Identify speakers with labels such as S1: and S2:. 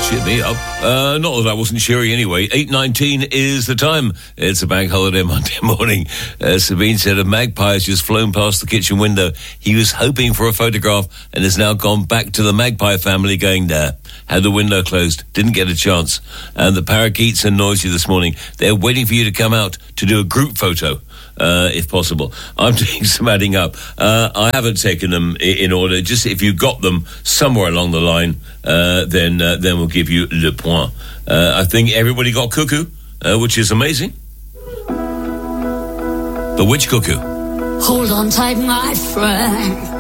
S1: Cheer me up. Not that I wasn't cheery anyway. 8:19 is the time. It's a bank holiday Monday morning. Sabine said a magpie has just flown past the kitchen window. He was hoping for a photograph and has now gone back to the magpie family going, nah, had the window closed, didn't get a chance. And the parakeets are noisy this morning. They're waiting for you to come out to do a group photo. If possible. I'm doing some adding up. I haven't taken them in order. Just if you got them somewhere along the line, then we'll give you le point. I think everybody got cuckoo, which is amazing. But which cuckoo?
S2: Hold on tight, my friend.